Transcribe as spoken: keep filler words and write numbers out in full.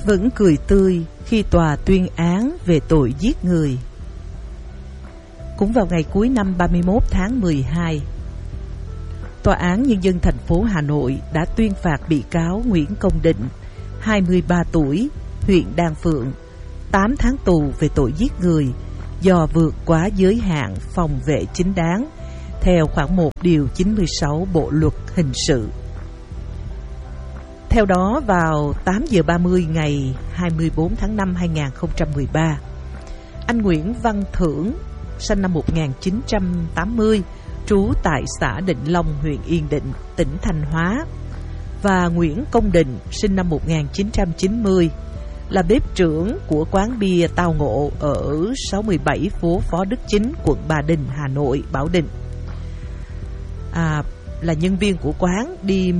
vẫn cười tươi khi tòa tuyên án về tội giết người. Cũng vào ngày cuối năm ba mươi mốt tháng mười hai, Tòa án Nhân dân thành phố Hà Nội đã tuyên phạt bị cáo Nguyễn Công Định, hai mươi ba tuổi, huyện Đan Phượng, tám tháng tù về tội giết người do vượt quá giới hạn phòng vệ chính đáng theo khoản một điều chín mươi sáu Bộ luật hình sự. Theo đó, vào tám giờ ba mươi ngày hai mươi tư tháng năm năm hai nghìn không trăm mười ba, anh Nguyễn Văn Thưởng, sinh năm một nghìn chín trăm tám mươi, trú tại xã Định Long, huyện Yên Định, tỉnh Thanh Hóa, và Nguyễn Công Định, sinh năm một nghìn chín trăm chín mươi, là bếp trưởng của quán bia Tao Ngộ ở sáu mươi bảy phố Phó Đức Chính, quận Ba Đình, Hà Nội, Bảo Định. À, là nhân viên của quán đi